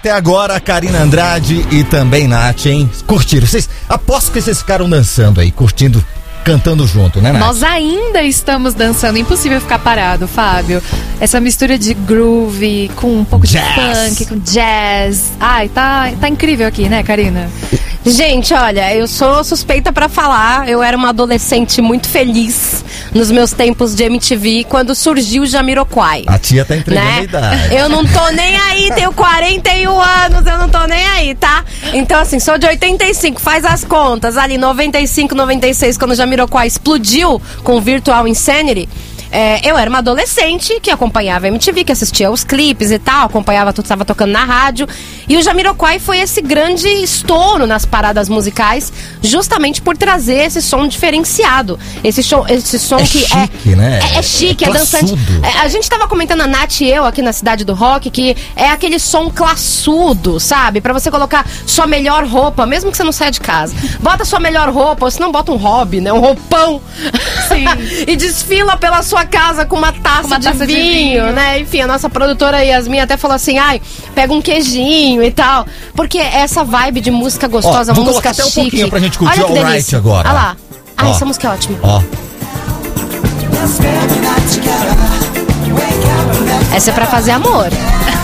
Até agora, Karina Andrade e também Nath, hein? Curtiram. Aposto que vocês ficaram dançando aí, curtindo, cantando junto, né, Nath? Nós ainda estamos dançando, impossível ficar parado, Fábio. Essa mistura de groove com um pouco Jazz. de funk, com jazz. Ai, tá incrível aqui, né, Karina? Gente, olha, eu sou suspeita pra falar. Eu era uma adolescente muito feliz nos meus tempos de MTV quando surgiu o Jamiroquai. A tia tá entregando Né? a idade. Eu não tô nem aí, tenho 41 anos, eu não tô nem aí, tá? Então, assim, sou de 85, faz as contas. Ali, 95, 96, quando o Jamiroquai explodiu com o Virtual Insanity. Eu era uma adolescente que acompanhava a MTV, que assistia os clipes e tal, acompanhava tudo que estava tocando na rádio. E o Jamiroquai foi esse grande estouro nas paradas musicais, justamente por trazer esse som diferenciado. Esse som que chique, né? É chique, é dançante. A gente tava comentando, a Nath e eu, aqui na Cidade do Rock, que é aquele som classudo, sabe? Pra você colocar sua melhor roupa, mesmo que você não saia de casa. Bota sua melhor roupa, ou se não bota um hobby, né? Um roupão. Sim. E desfila pela sua casa com uma taça, de vinho, né? Enfim, a nossa produtora Yasmin até falou assim, pega um queijinho e tal. Porque essa vibe de música gostosa, vou música colocar até chique. um pouquinho pra gente curtir Olha que Alright delícia. agora. Olha lá. Ó. Essa música é ótima. Ó. Essa é pra fazer amor.